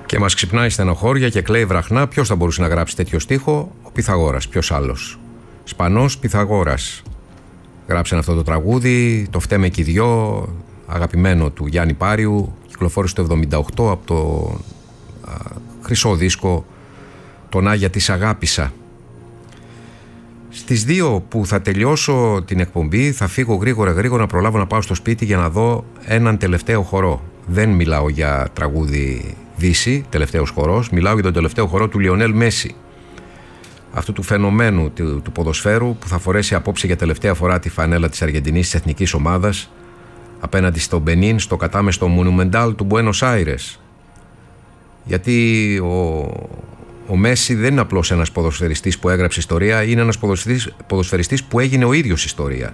Και μας ξυπνάει στενοχώρια και κλαίει βραχνά. Ποιος θα μπορούσε να γράψει τέτοιο στίχο? Ο Πυθαγόρας. Ποιος άλλος? Σπανός Πυθαγόρας. Γράψαν αυτό το τραγούδι. Το φταίμε και οι δυο. Αγαπημένο του Γιάννη Πάριου. Κυκλοφόρησε το 1978 από το χρυσό δίσκο «Τον Άγια της Αγάπησα». Στις 2 που θα τελειώσω την εκπομπή θα φύγω γρήγορα να προλάβω να πάω στο σπίτι για να δω έναν τελευταίο χορό. Δεν μιλάω για τραγούδι Δύση, τελευταίος χορός, μιλάω για τον τελευταίο χορό του Λιονέλ Μέση, αυτού του φαινομένου του ποδοσφαίρου που θα φορέσει απόψε για τελευταία φορά τη φανέλα της Αργεντινής, της εθνικής ομάδας, απέναντι στο Μπενίν, στο κατάμεστο Μουνουμεντάλ του Μπουένος Άιρες. Γιατί ο Μέση δεν είναι απλώς ένας ποδοσφαιριστής που έγραψε ιστορία, είναι ένας ποδοσφαιριστής που έγινε ο ίδιος ιστορία.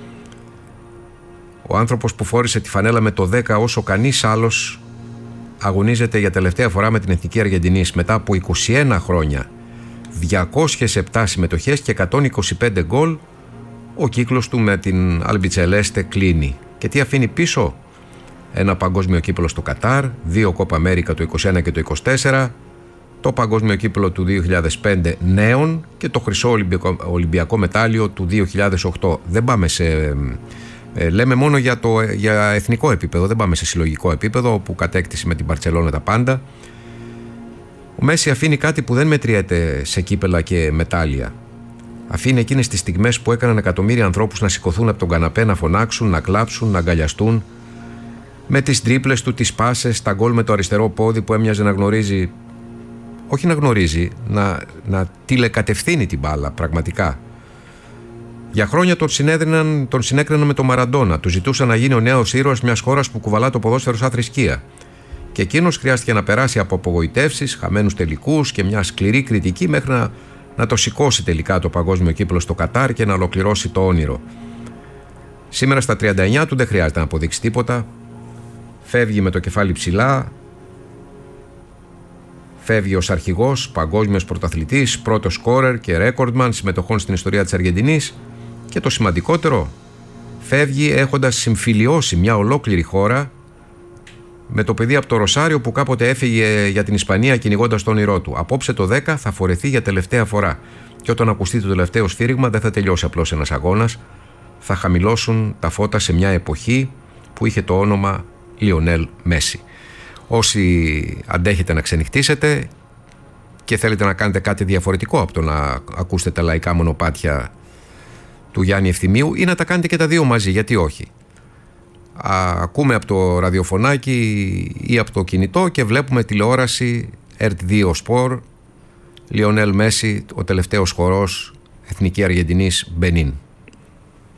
Ο άνθρωπος που φόρησε τη φανέλα με το 10 όσο κανείς άλλος αγωνίζεται για τελευταία φορά με την Εθνική Αργεντινής μετά από 21 χρόνια, 207 συμμετοχές και 125 γκολ. Ο κύκλος του με την Αλμπιτσελέστε κλείνει. Και τι αφήνει πίσω? Ένα παγκόσμιο κύπελλο στο Κατάρ, 2 Κόπα Αμέρικα το 21 και το 24, το παγκόσμιο κύπελλο του 2005 νέων και το χρυσό Ολυμπιακό μετάλλιο του 2008. Δεν πάμε σε... λέμε μόνο για εθνικό επίπεδο, δεν πάμε σε συλλογικό επίπεδο, όπου κατέκτησε με την Μπαρτσελόνα τα πάντα. Ο Μέση αφήνει κάτι που δεν μετριέται σε κύπελλα και μετάλλια. Αφήνει εκείνες τις στιγμές που έκαναν εκατομμύρια ανθρώπους να σηκωθούν από τον καναπέ, να φωνάξουν, να κλάψουν, να αγκαλιαστούν, με τις τρίπλες του, τις πάσες, τα γκολ με το αριστερό πόδι που έμοιαζε να γνωρίζει, όχι να γνωρίζει, να τηλεκατευθύνει την μπάλα πραγματικά. Για χρόνια τον συνέκριναν με τον Μαραντόνα. Του ζητούσαν να γίνει ο νέος ήρωας μιας χώρας που κουβαλά το ποδόσφαιρο σαν θρησκεία. Και εκείνος χρειάστηκε να περάσει από απογοητεύσεις, χαμένους τελικούς και μια σκληρή κριτική μέχρι να το σηκώσει τελικά το παγκόσμιο κύπελλο στο Κατάρ και να ολοκληρώσει το όνειρο. Σήμερα στα 39 του δεν χρειάζεται να αποδείξει τίποτα. Φεύγει με το κεφάλι ψηλά. Φεύγει ως αρχηγός, παγκόσμιος πρωταθλητής, πρώτος σκόρερ και ρέκορντμαν συμμετοχών στην ιστορία της Αργεντινής. Και το σημαντικότερο, φεύγει έχοντας συμφιλιώσει μια ολόκληρη χώρα με το παιδί από το Ροσάριο που κάποτε έφυγε για την Ισπανία κυνηγώντας το όνειρό του. Απόψε το 10 θα φορεθεί για τελευταία φορά. Και όταν ακουστεί το τελευταίο σφύριγμα, δεν θα τελειώσει απλώς ένας αγώνας. Θα χαμηλώσουν τα φώτα σε μια εποχή που είχε το όνομα Λιονέλ Μέση. Όσοι αντέχετε να ξενυχτήσετε και θέλετε να κάνετε κάτι διαφορετικό από το να ακούσετε τα λαϊκά μονοπάτια του Γιάννη Ευθυμίου ή να τα κάνετε και τα δύο μαζί, γιατί όχι. Ακούμε από το ραδιοφωνάκι ή από το κινητό και βλέπουμε τηλεόραση RT2 Sport, Λιονέλ Μέση, ο τελευταίος χορός, Εθνική Αργεντινής Μπενίν.